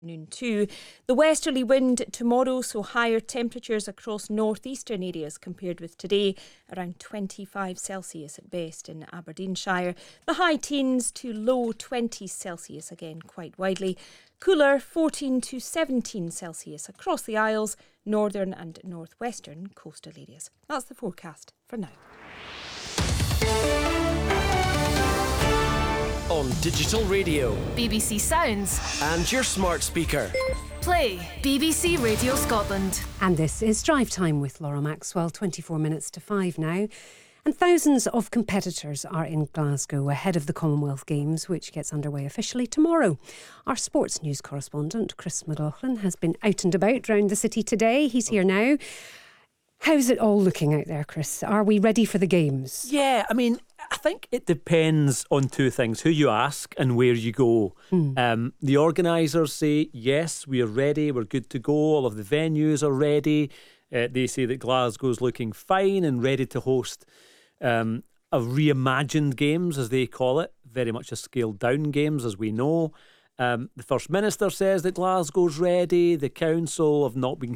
Noon too. The westerly wind tomorrow, so higher temperatures across northeastern areas compared with today, around 25 Celsius at best in Aberdeenshire. The high teens to low 20s Celsius again quite widely. Cooler 14 to 17 Celsius across the Isles, northern and northwestern coastal areas. That's the forecast for now. On digital radio, BBC Sounds, and your smart speaker. Play BBC Radio Scotland. And this is Drive Time with Laura Maxwell, 24 minutes to 5 now. And thousands of competitors are in Glasgow ahead of the Commonwealth Games, which gets underway officially tomorrow. Our sports news correspondent, Chris McLaughlin, has been out and about around the city today. He's here now. How's it all looking out there, Chris? Are we ready for the Games? Yeah, I mean, I think it depends on two things: who you ask and where you go. The organisers say, yes, we are ready, we're good to go, all of the venues are ready. They say that Glasgow's looking fine and ready to host a reimagined Games, as they call it, very much a scaled down Games, as we know. The First Minister says that Glasgow's ready. The Council have not been